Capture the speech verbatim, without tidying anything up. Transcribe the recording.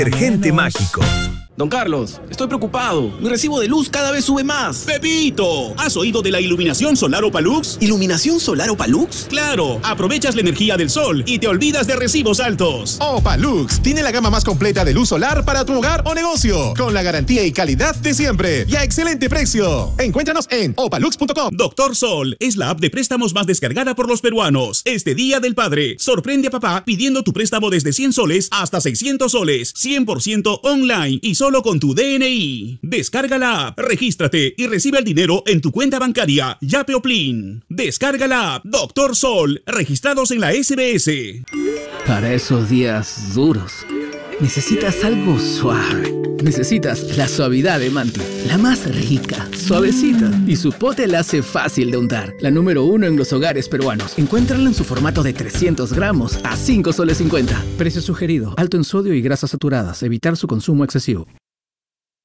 Detergente mágico. Don Carlos, estoy preocupado. Mi recibo de luz cada vez sube más. ¡Pepito! ¿Has oído de la iluminación solar Opalux? ¿Iluminación solar Opalux? ¡Claro! Aprovechas la energía del sol y te olvidas de recibos altos. Opalux tiene la gama más completa de luz solar para tu hogar o negocio, con la garantía y calidad de siempre y a excelente precio. Encuéntranos en opalux punto com. Doctor Sol es la app de préstamos más descargada por los peruanos. Este Día del Padre, sorprende a papá pidiendo tu préstamo desde cien soles hasta seiscientos soles, cien por ciento online y solo con tu D N I. Descarga la app, regístrate y recibe el dinero en tu cuenta bancaria Yape o Plin. Descarga la app Doctor Sol, registrados en la S B S. Para esos días duros, necesitas algo suave. Necesitas la suavidad de Manti, la más rica, suavecita. Y su pote la hace fácil de untar. La número uno en los hogares peruanos. Encuéntrala en su formato de trescientos gramos a cinco soles cincuenta. Precio sugerido, alto en sodio y grasas saturadas. Evitar su consumo excesivo.